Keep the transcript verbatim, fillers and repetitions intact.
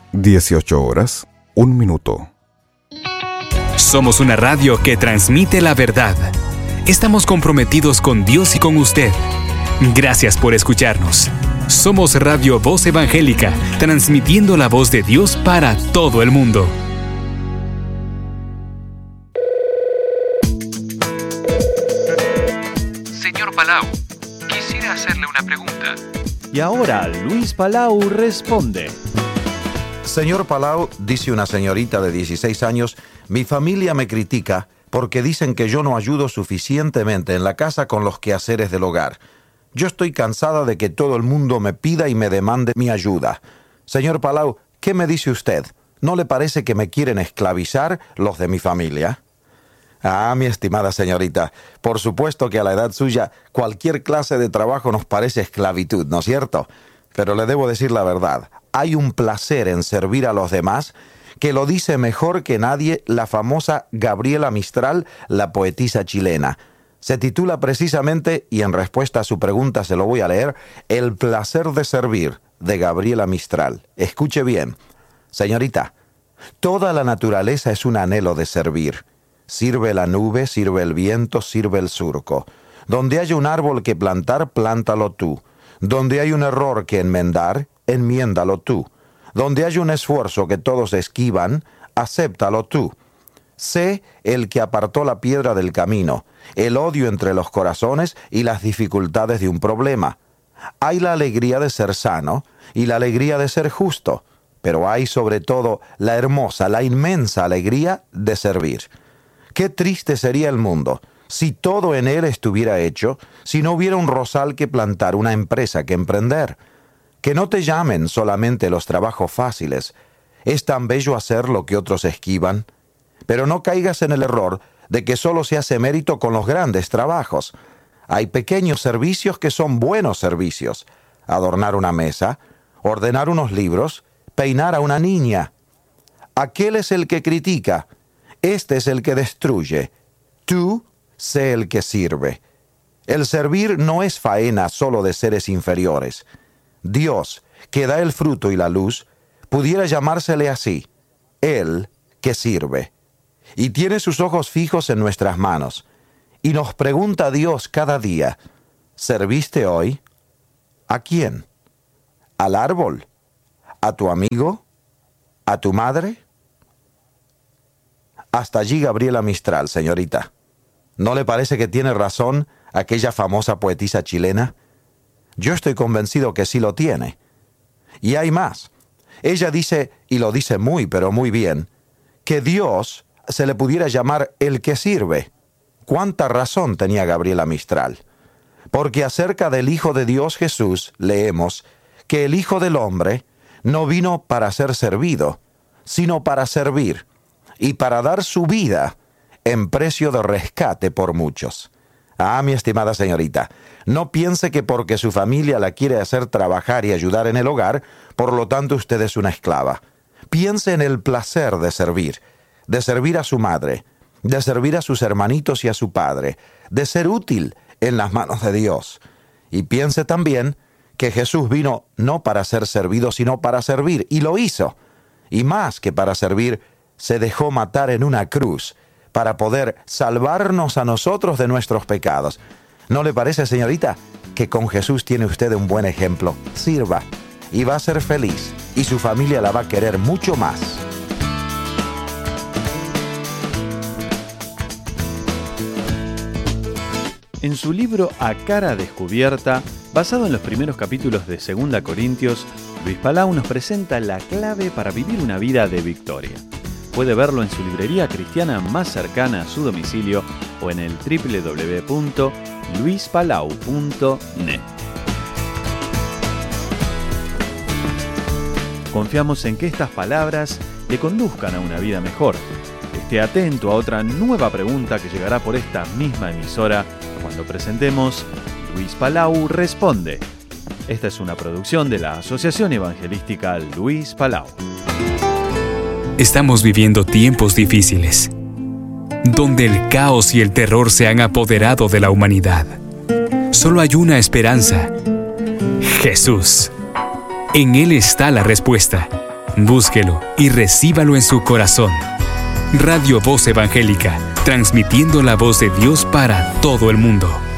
dieciocho horas, un minuto. Somos una radio que transmite la verdad. Estamos comprometidos con Dios y con usted. Gracias por escucharnos. Somos Radio Voz Evangélica, transmitiendo la voz de Dios para todo el mundo. Señor Palau, quisiera hacerle una pregunta. Y ahora Luis Palau responde. Señor Palau, dice una señorita de dieciséis años, mi familia me critica porque dicen que yo no ayudo suficientemente en la casa con los quehaceres del hogar. Yo estoy cansada de que todo el mundo me pida y me demande mi ayuda. Señor Palau, ¿qué me dice usted? ¿No le parece que me quieren esclavizar los de mi familia? Ah, mi estimada señorita, por supuesto que a la edad suya cualquier clase de trabajo nos parece esclavitud, ¿no es cierto? Pero le debo decir la verdad, hay un placer en servir a los demás que lo dice mejor que nadie la famosa Gabriela Mistral, la poetisa chilena. Se titula precisamente, y en respuesta a su pregunta se lo voy a leer, El placer de servir, de Gabriela Mistral. Escuche bien. Señorita, toda la naturaleza es un anhelo de servir. Sirve la nube, sirve el viento, sirve el surco. Donde haya un árbol que plantar, plántalo tú. Donde hay un error que enmendar, enmiéndalo tú. Donde haya un esfuerzo que todos esquivan, acéptalo tú. Sé el que apartó la piedra del camino, el odio entre los corazones y las dificultades de un problema. Hay la alegría de ser sano y la alegría de ser justo, pero hay sobre todo la hermosa, la inmensa alegría de servir. Qué triste sería el mundo si todo en él estuviera hecho, si no hubiera un rosal que plantar, una empresa que emprender. Que no te llamen solamente los trabajos fáciles. Es tan bello hacer lo que otros esquivan. Pero no caigas en el error de que solo se hace mérito con los grandes trabajos. Hay pequeños servicios que son buenos servicios. Adornar una mesa, ordenar unos libros, peinar a una niña. Aquel es el que critica. Este es el que destruye. Tú sé el que sirve. El servir no es faena solo de seres inferiores. Dios, que da el fruto y la luz, pudiera llamársele así, Él que sirve. Y tiene sus ojos fijos en nuestras manos. Y nos pregunta a Dios cada día, ¿serviste hoy? ¿A quién? ¿Al árbol? ¿A tu amigo? ¿A tu madre? Hasta allí Gabriela Mistral, señorita. ¿No le parece que tiene razón aquella famosa poetisa chilena? Yo estoy convencido que sí lo tiene. Y hay más. Ella dice, y lo dice muy, pero muy bien, que Dios se le pudiera llamar el que sirve. ¿Cuánta razón tenía Gabriela Mistral? Porque acerca del Hijo de Dios Jesús leemos que el Hijo del Hombre no vino para ser servido, sino para servir, y para dar su vida en precio de rescate por muchos. Ah, mi estimada señorita, no piense que porque su familia la quiere hacer trabajar y ayudar en el hogar, por lo tanto usted es una esclava. Piense en el placer de servir, de servir a su madre, de servir a sus hermanitos y a su padre, de ser útil en las manos de Dios. Y piense también que Jesús vino no para ser servido, sino para servir, y lo hizo. Y más que para servir, se dejó matar en una cruz, para poder salvarnos a nosotros de nuestros pecados. ¿No le parece, señorita, que con Jesús tiene usted un buen ejemplo? Sirva, y va a ser feliz, y su familia la va a querer mucho más. En su libro A Cara Descubierta, basado en los primeros capítulos de Segunda Corintios, Luis Palau nos presenta la clave para vivir una vida de victoria. Puede verlo en su librería cristiana más cercana a su domicilio o en el doble u doble u doble u punto luis palau punto net. Confiamos en que estas palabras le conduzcan a una vida mejor. Esté atento a otra nueva pregunta que llegará por esta misma emisora cuando presentemos Luis Palau Responde. Esta es una producción de la Asociación Evangelística Luis Palau. Estamos viviendo tiempos difíciles, donde el caos y el terror se han apoderado de la humanidad. Solo hay una esperanza: Jesús. En Él está la respuesta. Búsquelo y recíbalo en su corazón. Radio Voz Evangélica, transmitiendo la voz de Dios para todo el mundo.